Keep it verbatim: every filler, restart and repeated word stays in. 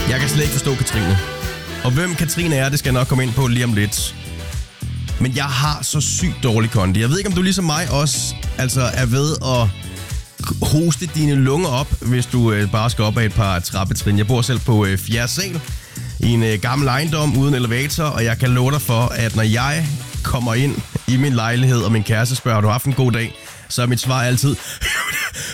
Jeg kan slet ikke forstå Katrine. Og hvem Katrine er, det skal jeg nok komme ind på lige om lidt. Men jeg har så sygt dårlig kondi. Jeg ved ikke, om du ligesom mig også altså er ved at hoste dine lunger op, hvis du øh, bare skal op ad et par trappetrin. Jeg bor selv på øh, fjerde sal i en øh, gammel ejendom uden elevator, og jeg kan love dig for, at når jeg kommer ind i min lejlighed, og min kæreste spørger, har du haft en god dag, så er mit svar altid,